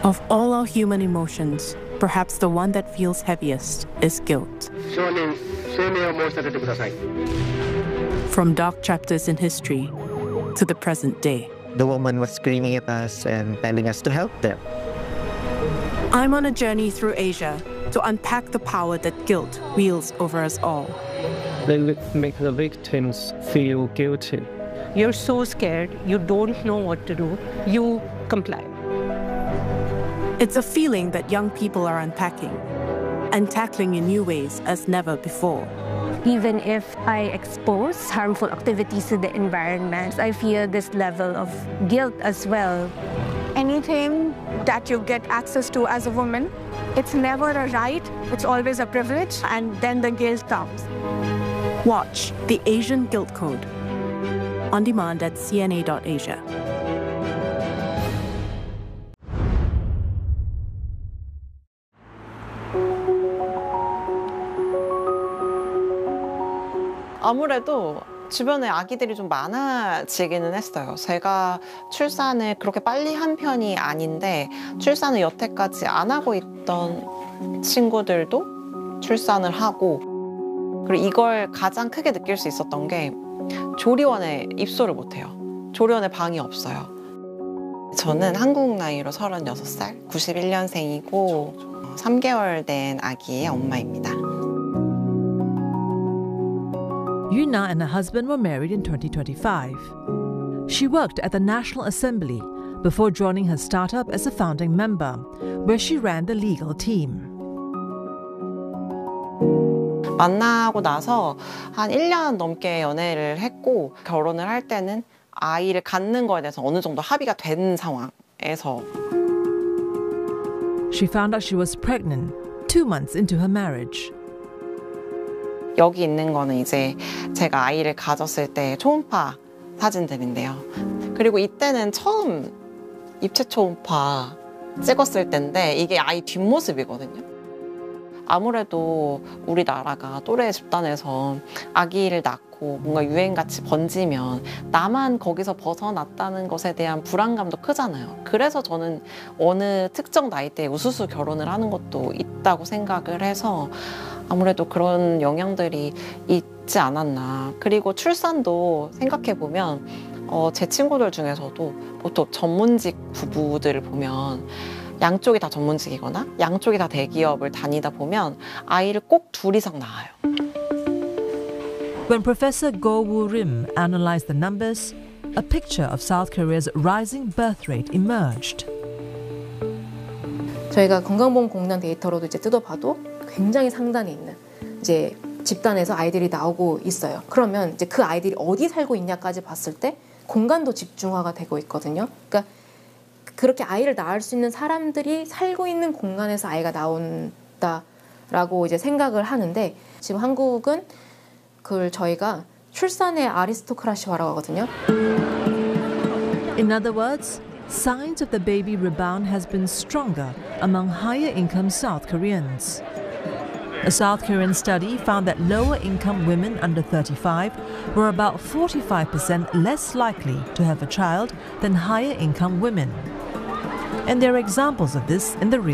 Of all our human emotions, perhaps the one that feels heaviest is guilt. From dark chapters in history to the present day. The woman was screaming at us and telling us to help them. I'm on a journey through Asia to unpack the power that guilt wields over us all. They make the victims feel guilty. You're so scared, you don't know what to do, you comply. It's a feeling that young people are unpacking and tackling in new ways as never before. Even if I expose harmful activities to the environment, I feel this level of guilt as well. Anything that you get access to as a woman, it's never a right, it's always a privilege, and then the guilt comes. Watch The Asian Guilt Code on demand at cna.asia. 아무래도 주변에 아기들이 좀 많아지기는 했어요. 제가 출산을 그렇게 빨리 한 편이 아닌데 출산을 여태까지 안 하고 있던 친구들도 출산을 하고, 그리고 이걸 가장 크게 느낄 수 있었던 게 조리원에 입소를 못해요. 조리원에 방이 없어요. 저는 한국 나이로 36살, 91년생이고 3개월 된 아기의 엄마입니다. Yuna and her husband were married in 2025. She worked at the National Assembly before joining her startup as a founding member, where she ran the legal team. 만나고 나서 한 1년 넘게 연애를 했고, 결혼을 할 때는 아이를 갖는 거에 대해서 어느 정도 합의가 된 상황에서 She found out she was pregnant 2 months into her marriage. 여기 있는 거는 이제 제가 아이를 가졌을 때 초음파 사진들인데요. 그리고 이때는 처음 입체 초음파 찍었을 때인데 이게 아이 뒷모습이거든요. 아무래도 우리나라가 또래 집단에서 아기를 낳고 뭔가 유행같이 번지면 나만 거기서 벗어났다는 것에 대한 불안감도 크잖아요. 그래서 저는 어느 특정 나이대에 우수수 결혼을 하는 것도 있다고 생각을 해서 아무래도 그런 영향들이 있지 않았나. 그리고 출산도 생각해보면 제 친구들 중에서도 보통 전문직 부부들을 보면 양쪽이 다 전문직이거나 양쪽이 다 대기업을 다니다 보면 아이를 꼭 둘 이상 낳아요. When Professor Go Woo Rim analyzed the numbers, a picture of South Korea's rising birth rate emerged. 저희가 건강보험공단 데이터로도 이제 뜯어봐도 굉장히 상단에 있는 이제 집단에서 아이들이 나오고 있어요. 그러면 이제 그 아이들이 어디 살고 있냐까지 봤을 때 공간도 집중화가 되고 있거든요. 그러니까 그렇게 아이를 낳을 수 있는 사람들이 살고 있는 공간에서 아이가 나온다라고 이제 생각을 하는데, 지금 한국은 그걸 저희가 출산의 아리스토크라시화라고 하거든요. In other words, signs of the baby rebound has been stronger among higher income South Koreans. A South Korean study found that lower income women under 35 were about 45% less likely to have a child than higher income women. And there are examples of this in the real